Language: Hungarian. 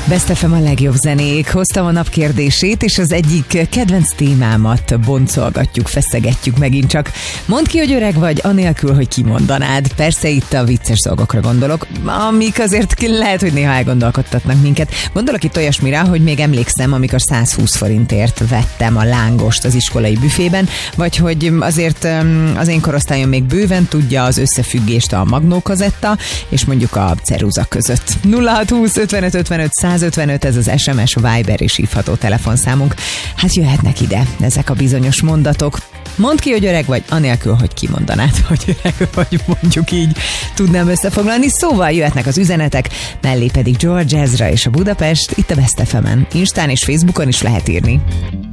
Best FM a legjobb zenék. Hoztam a nap kérdését, és az egyik kedvenc témámat boncolgatjuk, feszegetjük megint csak. Mondd ki, hogy öreg vagy, anélkül, hogy kimondanád. Persze itt a vicces dolgokra gondolok, amik azért lehet, hogy néha elgondolkodtatnak minket. Gondolok itt olyasmire, hogy még emlékszem, amikor 120 forintért vettem a lángost az iskolai büfében, vagy hogy azért az én korosztályom még bőven tudja az összefüggést a magnókazetta, és mondjuk a ceruza között. 0620 55 55 155, ez az SMS, Viber és hívható telefonszámunk. Hát jöhetnek ide ezek a bizonyos mondatok. Mondd ki, hogy öreg vagy, anélkül, hogy kimondanád, hogy öreg vagy, mondjuk így tudnám összefoglalni. Szóval jöhetnek az üzenetek, mellé pedig George Ezra és a Budapest, itt a Best FM-en. Instán és Facebookon is lehet írni.